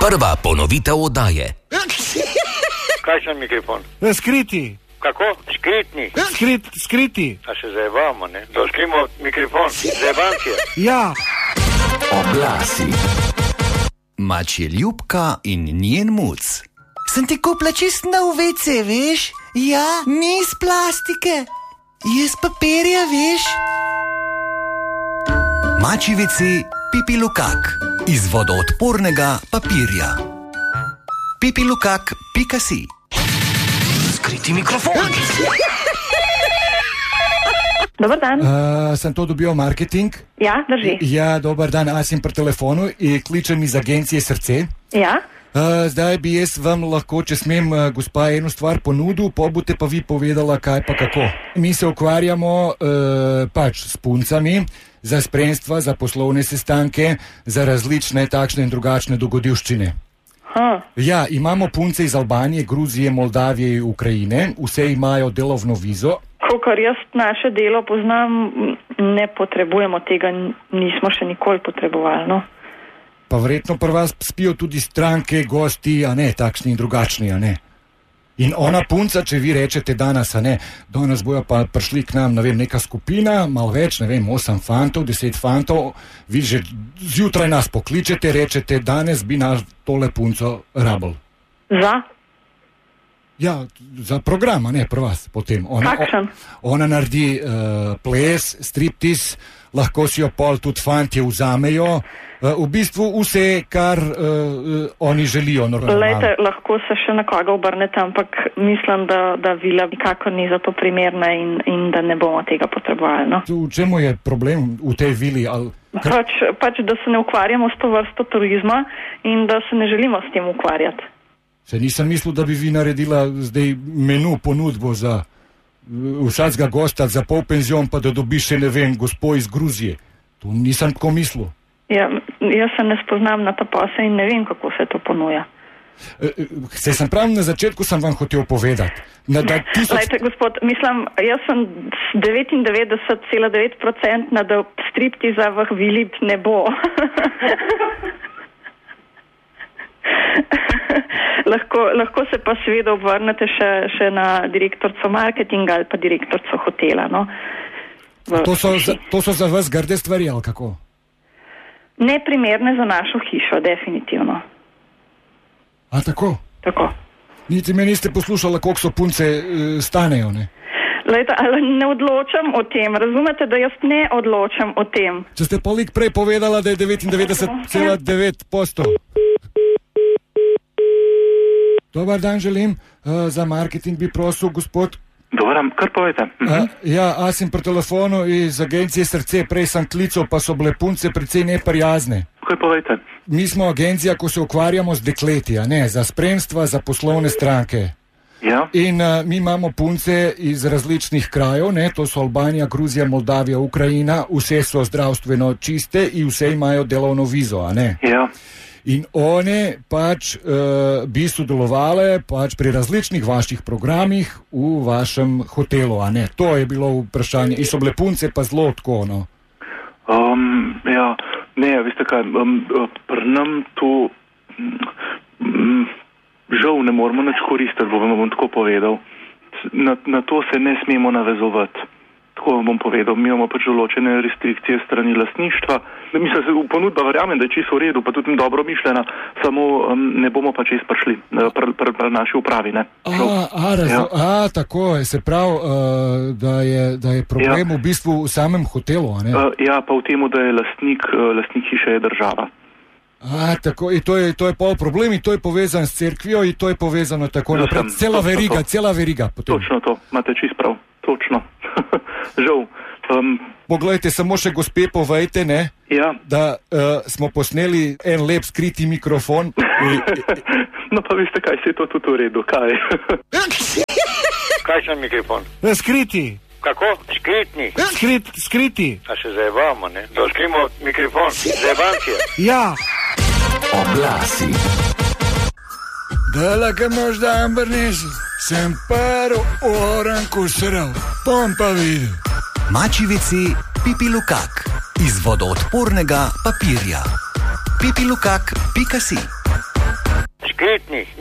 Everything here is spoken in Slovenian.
Prva ponovitev oddaje. Kaj sem mikrofon? Skriti. Kako? Skritni? Skriti. A se zajebamo, ne? Doskimo mikrofon. Zajebanci. Ja. Oglasi. Mačje Ljubka in njen muc. Sem ti kupila čist nov WC, veš? Ja, ni iz plastike. Je iz papirja, veš? Mačji WC Pipilukak iz vodoodpornega papirja. Pipilukak.si. Skriti mikrofon. Dobar dan. Sem to dobil marketing? Ja, drži. Ja, dobar dan, a sem pri telefonu in kličem iz agencije Srce. Ja. Zdaj bi jaz vam lahko, če smem, gospa, eno stvar ponudil, pa boste pa vi povedala, kaj pa kako. Mi se ukvarjamo pač s puncami, za spremstva, za poslovne sestanke, za različne takšne in drugačne dogodivščine. Ja, imamo punce iz Albanije, Gruzije, Moldavije in Ukrajine, vse imajo delovno vizo. Kolikor jaz naše delo poznam, ne potrebujemo tega, nismo še nikoli potrebovali, no. Pa verjetno pri vas spijo tudi stranke, gosti, a ne, takšni in drugačni, a ne. In ona punca, če vi rečete danes, a ne, danes bojo pa prišli k nam, ne vem, neka skupina, malo več, ne vem, 8 fantov, 10 fantov, vi že zjutraj nas pokličete, rečete, danes bi naš tole punco rabili. Za? Ja, za program, a ne, pri vas potem. Kakšen? Ona naredi ples, striptiz, lahko si jo pol tudi fantje vzamejo, v bistvu vse, kar oni želijo normalno. Lejte, lahko se še na koga obrnete, ampak mislim, da vila nikakor ni za to primerna in da ne bomo tega potrebovali, no. V čemu je problem v tej vili? Pač, da se ne ukvarjamo s to vrsto turizma in da se ne želimo s tem ukvarjati. Se nisem mislil, da bi vi naredila zdaj menu ponudbo za vsakega gosta za polpenzion, pa da dobi še, ne vem, gospo iz Gruzije. To nisem tako mislil. Ja, jaz se ne spoznam na ta posel in ne vem, kako se to ponuja. Se sem prav na začetku sem vam hotel povedati. Lejte, gospod, mislim, jaz sem 99,9% da striptiza v vili ne bo. Lahko se pa seveda obrnete še na direktorico marketinga ali pa direktorico hotela, no. To so za vas grde stvari, ali kako? Neprimerne za našo hišo, definitivno. A tako? Tako. Niti me niste poslušala, koliko so punce stanejo, ne? Lejte, ali ne odločam o tem, razumete, da jaz ne odločam o tem. Če ste polik prej povedala, da je 99,9%. Dobar dan želim, za marketing bi prosil, gospod. Dobar dan, kar povete. Ja, sem pri telefonu iz agencije Srce, prej sem klical, pa so bile punce precej neprijazne. Kaj povete? Mi smo agencija, ko se ukvarjamo z dekleti, a ne, za spremstva, za poslovne stranke. Ja. In mi imamo punce iz različnih krajev, ne, to so Albanija, Gruzija, Moldavija, Ukrajina, vse so zdravstveno čiste in vse imajo delovno vizo, a ne. Ja. In one pač bi sodelovale pač pri različnih vaših programih v vašem hotelu, a ne? To je bilo vprašanje. In so bile punce pa zelo tako, no? Ja, ne, veste kaj, pri nam to žal ne moramo nič koristiti, bom tako povedal. Na to se ne smemo navezovati. Tako bom povedal, mi imamo pač določene restrikcije strani lastništva. Mislim, ponudba verjamem, da je čisto v redu, pa tudi dobro mišljena, samo ne bomo pa čez prišli pri naši upravi, ne. Tako je, se pravi, da je problem v bistvu v samem hotelu, a ne? Ja, pa v temu, da je lastnik hiše je država. Tako, in to je pol problem, in to je povezano s cerkvijo, in to je povezano tako naprej. Cela veriga. Potem. Točno to, imate čist prav, točno. Žal. Poglejte, samo še gospe povejte, ne? Ja. Da smo posneli en lep skriti mikrofon. No pa veste kaj, se je to tudi v redu, kaj? Kaj sem mikrofon? Skriti. Kako? Skritni? Skriti. A se zajebamo, ne? Doskimo mikrofon. Zajebanci. Ja. Oglasi. Dala, kaj možda ambrneš, sem par oranku sral, pom pa videl. Mačji WC Pipilukak iz vodoodpornega papirja. Pipilukak.si. diskretnih.